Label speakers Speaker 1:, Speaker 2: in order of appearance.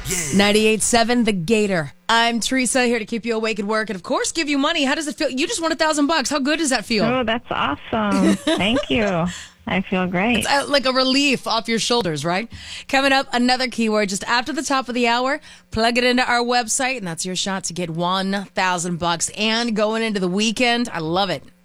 Speaker 1: 98.7 The Gator. I'm Teresa, here to keep you awake at work and, of course, give you money. How does it feel? You just won $1,000. How good does that feel?
Speaker 2: Oh, that's awesome. Thank you. I feel great.
Speaker 1: It's like a relief off your shoulders, right? Coming up, another keyword just after the top of the hour. Plug it into our website, and that's your shot to get $1,000 and going into the weekend. I love it.